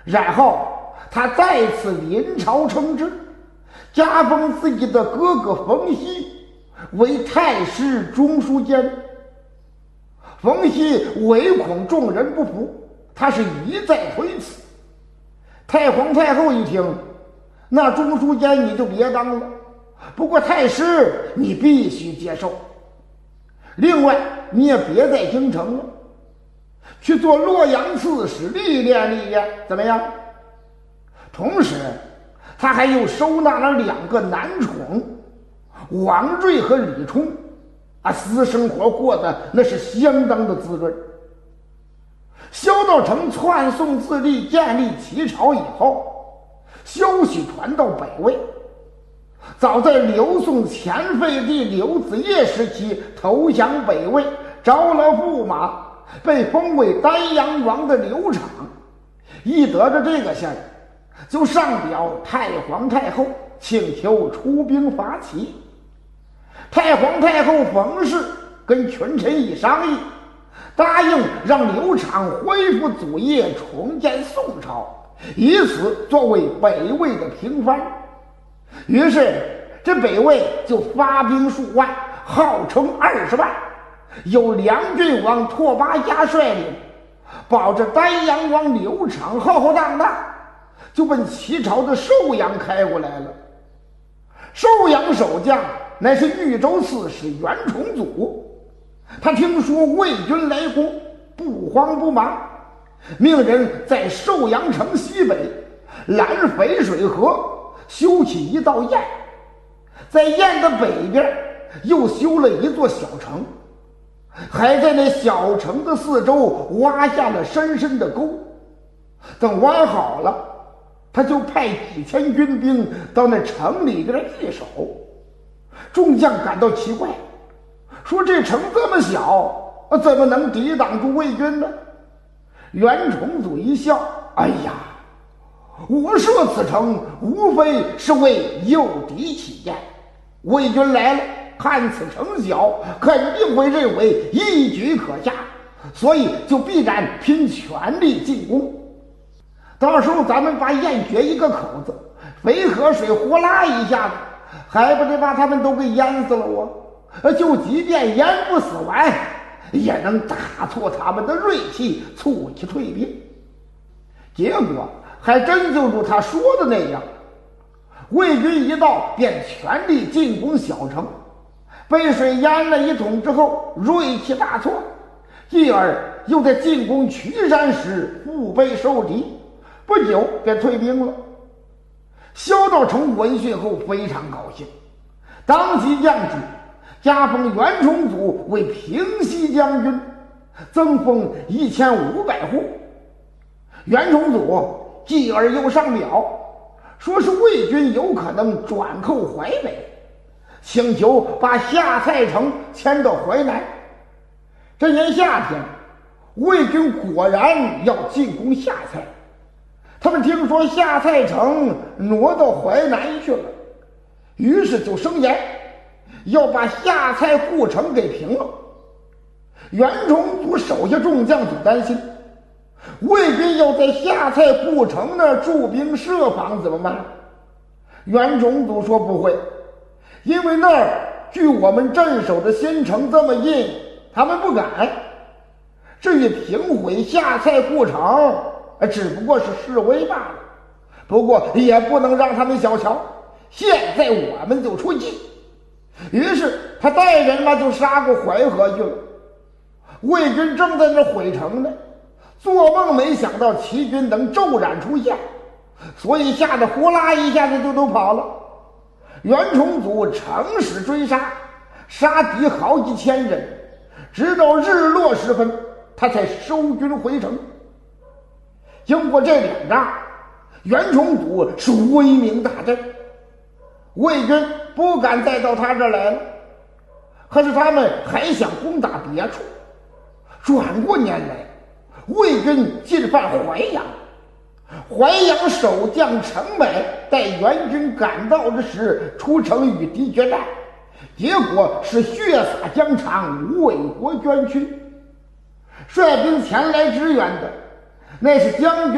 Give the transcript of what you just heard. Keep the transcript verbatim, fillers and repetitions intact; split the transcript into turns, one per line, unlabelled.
然后他再次临朝称制，加封自己的哥哥冯熙为太师中书监。冯熙唯恐众人不服，他是一再推辞。太皇太后一听，那中书监你就别当了，不过太师你必须接受。另外你也别在京城了，去做洛阳刺史历练历练，怎么样？同时他还又收纳了两个男宠，王睿和李冲啊，私生活过得那是相当的滋润。萧道成篡宋自立，建立齐朝以后，消息传到北魏，早在刘宋前废帝刘子业时期投降北魏，着了驸马，被封为丹阳王的刘昶，一得着这个信儿，就上表太皇太后，请求出兵伐齐。太皇太后冯氏跟群臣一商议，答应让刘昶恢复祖业，重建宋朝，以此作为北魏的平藩。于是这北魏就发兵数万，号称二十万，由梁郡王拓跋嘉率领，保着丹阳王刘昶浩浩荡荡，就奔齐朝的寿阳开过来了。寿阳守将乃是豫州刺史袁崇祖，他听说魏军来攻，不慌不忙，命人在寿阳城西北拦淝水河，修起一道堰，在堰的北边又修了一座小城，还在那小城的四周挖下了深深的沟。等挖好了，他就派几千军兵到那城里边据守。众将感到奇怪，说这城这么小，怎么能抵挡住魏军呢？袁崇祖一笑，哎呀，我设此城无非是为诱敌起见，魏军来了，看此城小，肯定会认为一举可下，所以就必然拼全力进攻。到时候咱们把堰掘一个口子，淝河水呼啦一下子，还不得把他们都给淹死了我？就即便淹不死完，也能打挫他们的锐气，促其退兵。结果还真就如他说的那样，魏军一到便全力进攻小城，被水淹了一通之后，锐气大挫，继而又在进攻渠山时腹背受敌，不久便退兵了。萧道成闻讯后非常高兴，当即降旨加封袁崇祖为平西将军，增封一千五百户。袁崇祖继而又上表，说是魏军有可能转寇淮北，请求把下蔡城迁到淮南。这年夏天，魏军果然要进攻下蔡，他们听说下蔡城挪到淮南去了，于是就声言要把下蔡故城给平了。袁崇祖手下众将就担心，魏军要在下蔡故城那儿驻兵设防怎么办？袁崇祖说不会，因为那儿距我们镇守的新城这么近，他们不敢。至于平毁下蔡故城，只不过是示威罢了，不过也不能让他们小瞧，现在我们就出击。于是他带人嘛就杀过淮河去了。魏军正在那毁城呢，做梦没想到齐军能骤然出现，所以吓得呼啦一下子就都跑了。袁崇祖乘势追杀，杀敌好几千人，直到日落时分，他才收军回城。经过这两仗，袁崇祖是威名大振，魏军不敢再到他这儿来了。可是他们还想攻打别处。转过年来，魏军进犯淮阳，淮阳守将程美带援军赶到之时，出城与敌决战，结果是血洒疆场，魏国捐躯。率兵前来支援的，那是将军